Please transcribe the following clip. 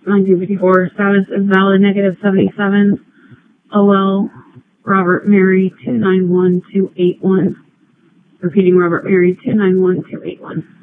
1954, status is valid, negative 77. OL, Robert Mary 291281. Repeating, Robert Mary 291281.